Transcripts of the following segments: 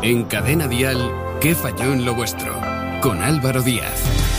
En Cadena Dial, ¿qué falló en lo vuestro? Con Álvaro Díaz.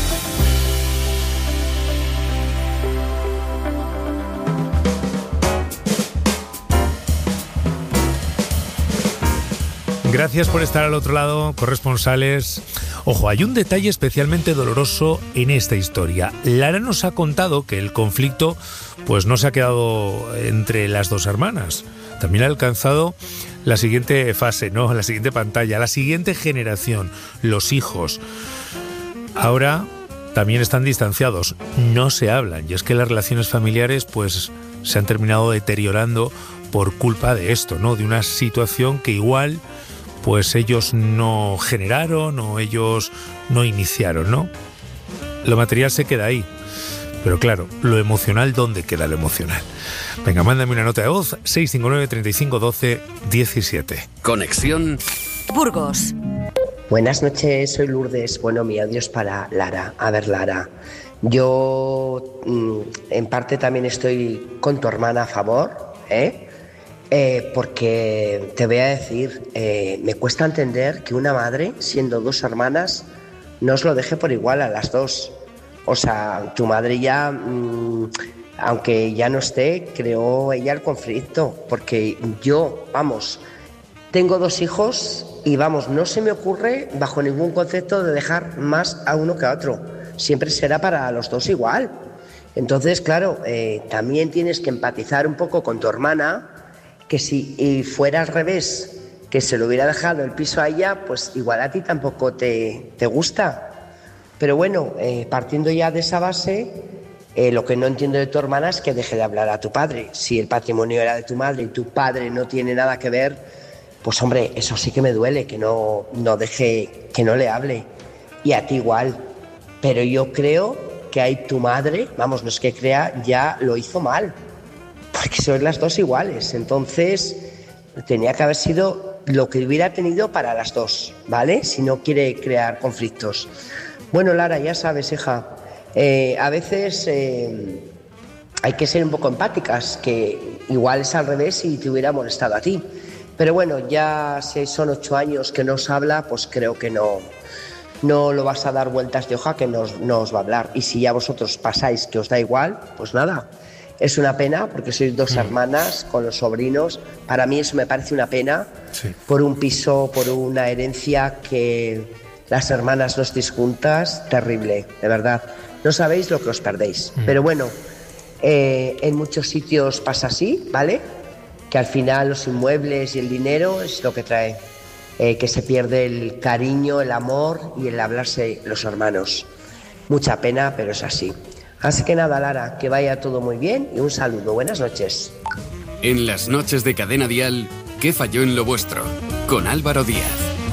Gracias por estar al otro lado, corresponsales. Ojo, hay un detalle especialmente doloroso en esta historia. Lara nos ha contado que el conflicto pues no se ha quedado entre las dos hermanas. También ha alcanzado la siguiente fase, ¿no? La siguiente pantalla, la siguiente generación, los hijos. Ahora también están distanciados, no se hablan. Y es que las relaciones familiares pues se han terminado deteriorando por culpa de esto, ¿no? De una situación que igual pues ellos no generaron o ellos no iniciaron, ¿no? Lo material se queda ahí. Pero claro, lo emocional, ¿dónde queda lo emocional? Venga, mándame una nota de voz, 659 35 12 17. Conexión Burgos. Buenas noches, soy Lourdes. Bueno, mi adiós para Lara. A ver, Lara, yo en parte también estoy con tu hermana a favor, porque te voy a decir, me cuesta entender que una madre, siendo dos hermanas, no os lo deje por igual a las dos. O sea, tu madre ya, aunque ya no esté, creó ella el conflicto, porque yo, vamos, tengo dos hijos y vamos, no se me ocurre bajo ningún concepto de dejar más a uno que a otro. Siempre será para los dos igual. Entonces, claro, también tienes que empatizar un poco con tu hermana, que si fuera al revés, que se lo hubiera dejado el piso a ella, pues igual a ti tampoco te gusta. Pero bueno, partiendo ya de esa base, lo que no entiendo de tu hermana es que deje de hablar a tu padre. Si el patrimonio era de tu madre y tu padre no tiene nada que ver, pues hombre, eso sí que me duele, que no deje, que no le hable. Y a ti igual. Pero yo creo que ahí tu madre, vamos, no es que crea, ya lo hizo mal. Porque sois las dos iguales. Entonces, tenía que haber sido lo que hubiera tenido para las dos, ¿vale? Si no quiere crear conflictos. Bueno, Lara, ya sabes, hija, a veces hay que ser un poco empáticas, que igual es al revés y te hubiera molestado a ti. Pero bueno, ya si son 8 años que no os habla, pues creo que no lo vas a dar vueltas de hoja, que no os va a hablar. Y si ya vosotros pasáis que os da igual, pues nada. Es una pena porque sois dos hermanas con los sobrinos. Para mí eso me parece una pena, sí. Por un piso, por una herencia que las hermanas no estéis juntas, terrible, de verdad. No sabéis lo que os perdéis. Pero bueno, en muchos sitios pasa así, ¿vale? Que al final los inmuebles y el dinero es lo que trae, que se pierde el cariño, el amor y el hablarse los hermanos. Mucha pena, pero es así. Así que nada, Lara, que vaya todo muy bien y un saludo. Buenas noches. En las noches de Cadena Dial, ¿qué falló en lo vuestro? Con Álvaro Díaz.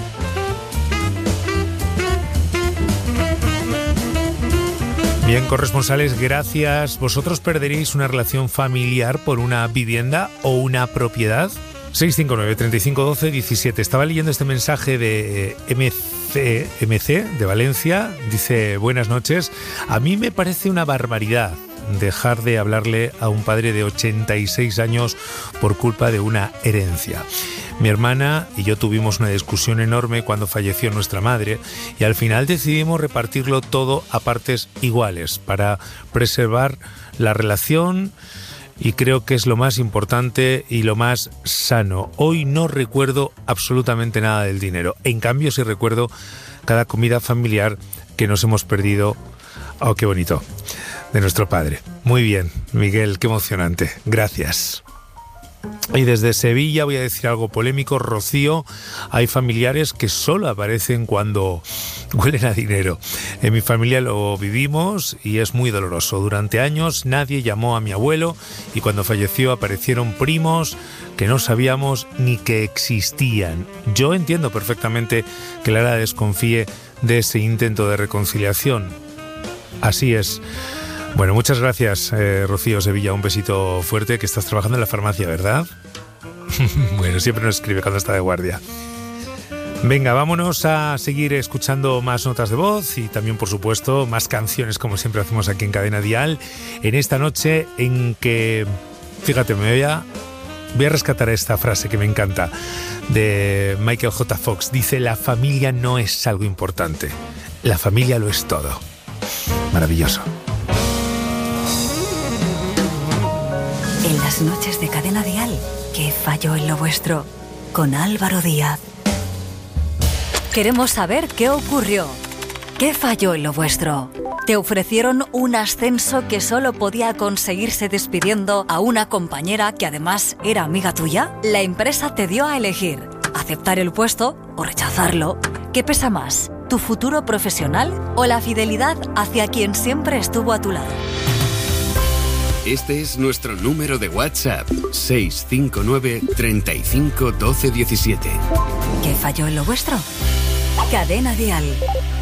Bien, corresponsales, gracias. ¿Vosotros perderíais una relación familiar por una vivienda o una propiedad? 659 35 12 17. Estaba leyendo este mensaje de MC de Valencia. Dice: buenas noches. A mí me parece una barbaridad dejar de hablarle a un padre de 86 años por culpa de una herencia. Mi hermana y yo tuvimos una discusión enorme cuando falleció nuestra madre y al final decidimos repartirlo todo a partes iguales para preservar la relación, y creo que es lo más importante y lo más sano. Hoy no recuerdo absolutamente nada del dinero. En cambio sí recuerdo cada comida familiar que nos hemos perdido. Oh, qué bonito. De nuestro padre. Muy bien, Miguel, qué emocionante. Gracias. Y desde Sevilla voy a decir algo polémico. Rocío, hay familiares que solo aparecen cuando huelen a dinero. En mi familia lo vivimos y es muy doloroso. Durante años nadie llamó a mi abuelo y cuando falleció aparecieron primos que no sabíamos ni que existían. Yo entiendo perfectamente que Lara desconfíe de ese intento de reconciliación. Así es. Bueno, muchas gracias, Rocío Sevilla. Un besito fuerte, que estás trabajando en la farmacia, ¿verdad? Bueno, siempre nos escribe cuando está de guardia. Venga, vámonos a seguir escuchando más notas de voz y también, por supuesto, más canciones, como siempre hacemos aquí en Cadena Dial, en esta noche en que, fíjate, me voy a Voy a rescatar esta frase que me encanta de Michael J. Fox. Dice, la familia no es algo importante, la familia lo es todo. Maravilloso. En las noches de Cadena Dial, ¿qué falló en lo vuestro? Con Álvaro Díaz. Queremos saber qué ocurrió. ¿Qué falló en lo vuestro? ¿Te ofrecieron un ascenso que solo podía conseguirse despidiendo a una compañera que además era amiga tuya? La empresa te dio a elegir, aceptar el puesto o rechazarlo. ¿Qué pesa más, tu futuro profesional o la fidelidad hacia quien siempre estuvo a tu lado? Este es nuestro número de WhatsApp, 659 35 12 17. ¿Qué falló en lo vuestro? Cadena Dial.